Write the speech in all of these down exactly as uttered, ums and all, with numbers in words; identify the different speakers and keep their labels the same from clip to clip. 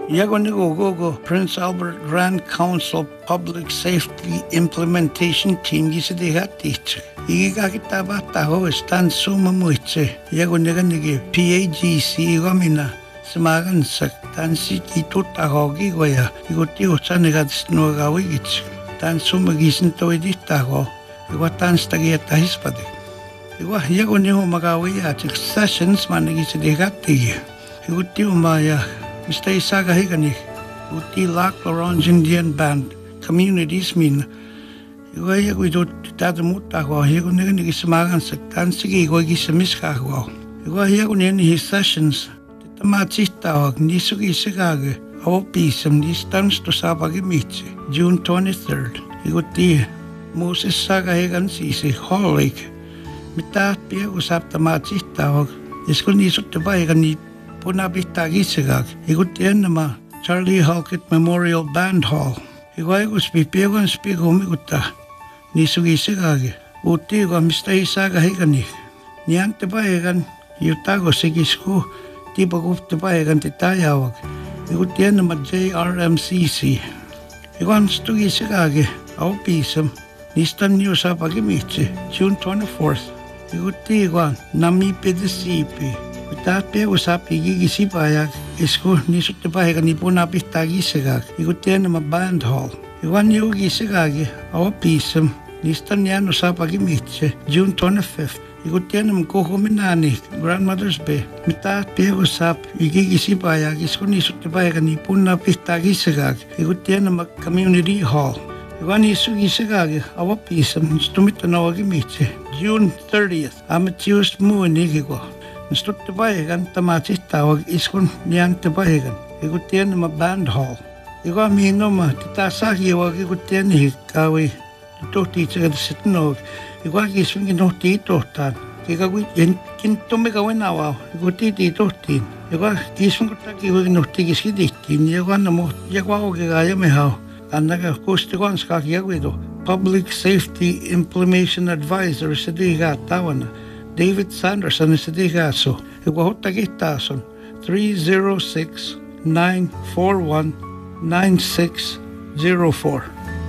Speaker 1: Yago Prince Albert Grand Council Public Safety Implementation Team gisidihat teacher. Iga kita bata ho stand suma muiche. Yago nigi P A G C gomina semagan sak tan si itu tahogi goya. Iguti uca negat snogawi gich. Tan suma gisin to editaho. Iwa tan stagia tahispade. Iwa yago niho magawi at sessions man gisidihat tiya. Iguti umaya Mister Isaga Higani, Uti Lac Orange Indian Band, communities mean. You are going to Tadamutago, he will never get some agans at Tansigi, go get some miskago. You are here in his sessions, the Machita, Nisugi Sigage, all peace, and these turns to Sabagimichi, June twenty-third. You would see Moses Saga Hagan Sisi, Hall Lake. Mitat Pia was up the Machita, it's going to buy a need. Punabita Gisagag, Igutianama, Charlie Halkett Memorial Band Hall. Iguagus Pipiagan Spigumiguta, Nisugisagag, Utigo Mister Isaga Higani, Niante Baegan, Utago Sigisku, Tibagup the Baegan Titayawag, Igutianama J R M C C. Iwan Stugisagage, Aupisum, Nistan News Apagimichi, June twenty-fourth. Igutigo Nami Pedisipi. Tapi usap igigisi payak isko nisut payak ni punapi tagi segag igutin nama band hall iwan yugi segagi awa pisem nistan yan usap agi mitche June twenty-fifth igutin nama kohominani grandmother's bay tapi usap igigisi payak isko nisut payak ni punapi tagi segag igutin nama community hall iwan isugi segagi awa pisem nistumit na agi mitche June thirtieth amateurs mu nigigo Nstut te baegan tamachista wag iskun nian te baegan. Igutian ma band hall. Igo mino ma titasagi wag igutian hi kawi. To teacher sitno. Igo gisun gino ti totan. Igo wi en kin tome ka wena wa. Igo ti ti totin. Igo gisun ta ki wag no ti giski ditin. Igo na mo igo wa ge ga me ha. Annaga kostigon ska ki do. Public Safety Implementation Advisor se diga tawana. David Sanderson is the Gaso. Iguahota Gitason three zero six nine four one nine six zero four.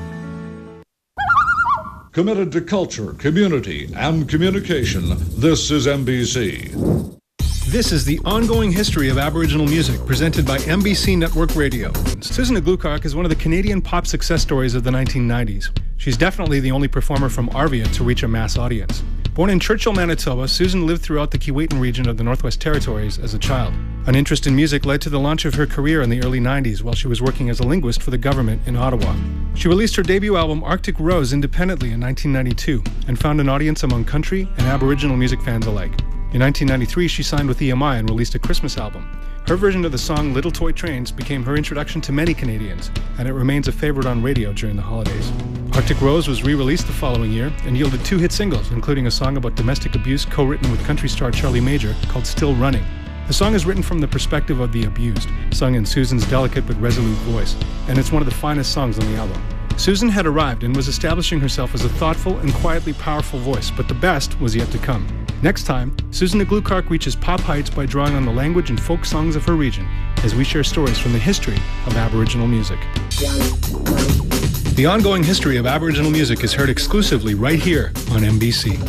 Speaker 2: Committed to culture, community, and communication, this is M B C.
Speaker 3: This is the ongoing history of Aboriginal music presented by M B C Network Radio. Susan Aglukark is one of the Canadian pop success stories of the nineteen nineties. She's definitely the only performer from Arvia to reach a mass audience. Born in Churchill, Manitoba, Susan lived throughout the Keewatin region of the Northwest Territories as a child. An interest in music led to the launch of her career in the early nineties while she was working as a linguist for the government in Ottawa. She released her debut album Arctic Rose independently in nineteen ninety-two and found an audience among country and Aboriginal music fans alike. In nineteen ninety-three, she signed with E M I and released a Christmas album. Her version of the song Little Toy Trains became her introduction to many Canadians, and it remains a favorite on radio during the holidays. Arctic Rose was re-released the following year and yielded two hit singles, including a song about domestic abuse co-written with country star Charlie Major called Still Running. The song is written from the perspective of the abused, sung in Susan's delicate but resolute voice, and it's one of the finest songs on the album. Susan had arrived and was establishing herself as a thoughtful and quietly powerful voice, but the best was yet to come. Next time, Susan Aglukark reaches pop heights by drawing on the language and folk songs of her region as we share stories from the history of Aboriginal music. The ongoing history of Aboriginal music is heard exclusively right here on M B C.